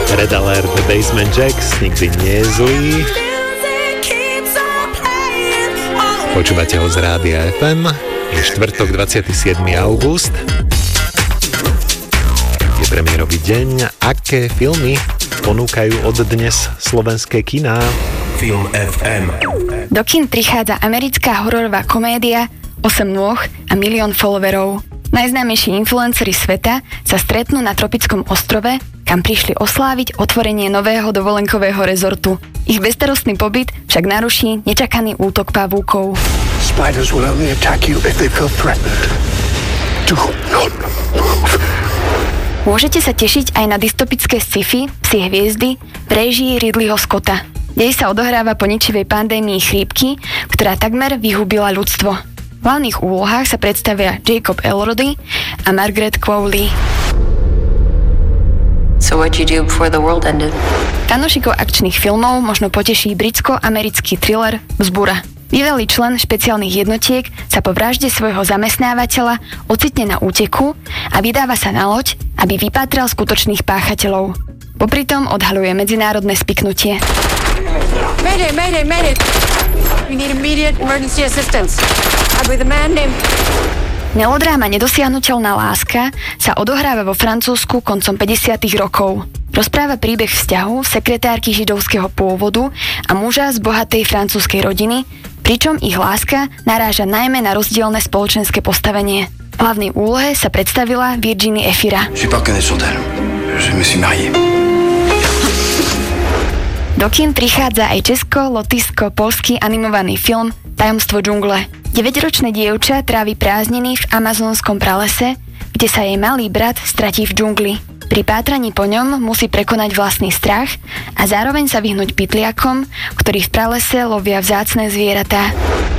Red Alert, Basement Jaxx, nikdy nie je zlý. Počúvate ho z Rádia FM. Je štvrtok, 27. august. Je premiérový deň. Aké filmy ponúkajú od dnes slovenské kiná? Film FM. Do kín prichádza americká hororová komédia 8 nôh a 1 milión followerov. Najznámejší influenceri sveta sa stretnú na tropickom ostrove, kam prišli osláviť otvorenie nového dovolenkového rezortu. Ich bezstarostný pobyt však naruší nečakaný útok pavúkov. Spiders will only attack you if they feel threatened. Do not move. Môžete sa tešiť aj na dystopické sci-fi Psi hviezdy v réžii Ridleyho Scotta. Dej sa odohráva po ničivej pandémii chrípky, ktorá takmer vyhubila ľudstvo. V hlavných úlohách sa predstavia Jacob Elordi a Margaret Qualley. So what'd you do before the world ended? Fanúšikov akčných filmov možno poteší britsko-americký thriller Vzbura. Bývalý člen špeciálnych jednotiek sa po vražde svojho zamestnávateľa ocitne na úteku a vydáva sa na loď, aby vypátral skutočných páchateľov. Popritom odhaľuje medzinárodné spiknutie. Mayday, mayday, mayday! We need immediate emergency assistance. I'll be the man named... Melodráma Nedosiahnuteľná láska sa odohráva vo Francúzsku koncom 50. rokov. Rozpráva príbeh vzťahu sekretárky židovského pôvodu a muža z bohatej francúzskej rodiny, pričom ich láska naráža najmä na rozdielne spoločenské postavenie. V hlavnej úlohe sa predstavila Virginie Efira. Je suis pas reconnaissant d'elle. Je me suis marié. Do kín prichádza aj česko-lotyšsko-poľský animovaný film Tajomstvo džungle. 9-ročné dievča trávi prázdniny v amazonskom pralese, kde sa jej malý brat stratí v džungli. Pri pátraní po ňom musí prekonať vlastný strach a zároveň sa vyhnúť pytliakom, ktorí v pralese lovia vzácne zvieratá.